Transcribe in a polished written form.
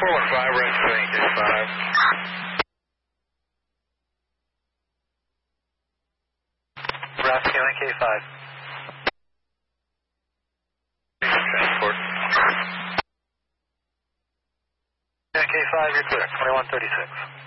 415, we're at K5. Route scaling K5. Transport. K5, you're clear. 2136.